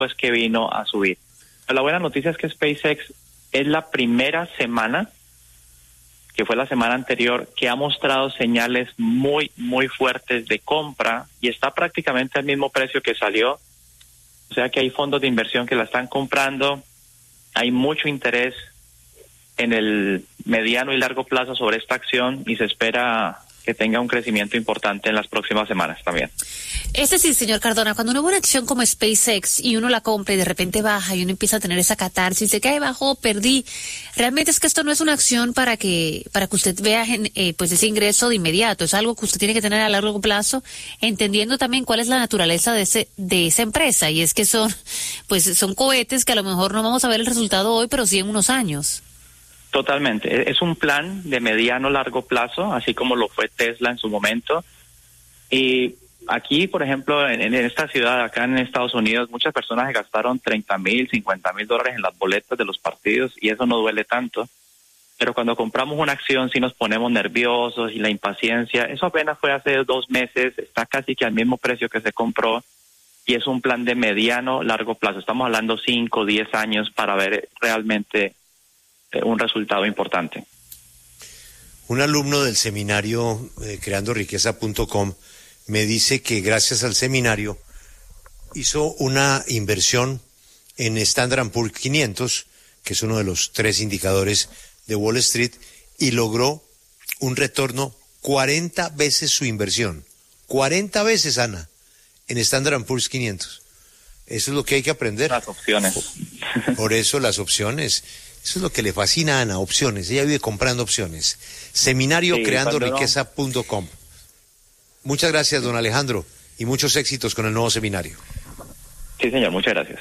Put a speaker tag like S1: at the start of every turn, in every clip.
S1: pues que vino a subir. Pero la buena noticia es que SpaceX es la primera semana, que fue la semana anterior, que ha mostrado señales muy, muy fuertes de compra y está prácticamente al mismo precio que salió. O sea que hay fondos de inversión que la están comprando, hay mucho interés en el mediano y largo plazo sobre esta acción y se espera que tenga un crecimiento importante en las próximas semanas también.
S2: Es decir, señor Cardona, cuando uno ve una acción como SpaceX y uno la compra y de repente baja y uno empieza a tener esa catarsis de que ay, bajó, perdí, realmente es que esto no es una acción para que usted vea pues ese ingreso de inmediato, es algo que usted tiene que tener a largo plazo, entendiendo también cuál es la naturaleza de esa empresa, y es que son cohetes que a lo mejor no vamos a ver el resultado hoy, pero sí en unos años.
S1: Totalmente, es un plan de mediano largo plazo, así como lo fue Tesla en su momento. Y aquí, por ejemplo, en esta ciudad, acá en Estados Unidos, muchas personas se gastaron $30,000, $50,000 en las boletas de los partidos y eso no duele tanto. Pero cuando compramos una acción sí nos ponemos nerviosos y la impaciencia. Eso apenas fue hace 2 meses, está casi que al mismo precio que se compró y es un plan de mediano largo plazo. Estamos hablando 5, 10 años para ver realmente un resultado importante.
S3: Un alumno del seminario creandoriqueza.com me dice que gracias al seminario hizo una inversión en Standard & Poor's 500, que es uno de los 3 indicadores de Wall Street, y logró un retorno 40 veces su inversión. 40 veces, Ana, en Standard & Poor's 500. Eso es lo que hay que aprender.
S1: Las opciones.
S3: Por eso las opciones. Eso es lo que le fascina a Ana, opciones. Ella vive comprando opciones. Seminario creandoriqueza.com. Muchas gracias, don Alejandro, y muchos éxitos con el nuevo seminario.
S1: Sí, señor, muchas gracias.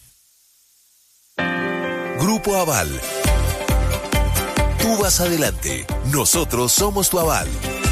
S4: Grupo Aval. Tú vas adelante, nosotros somos tu aval.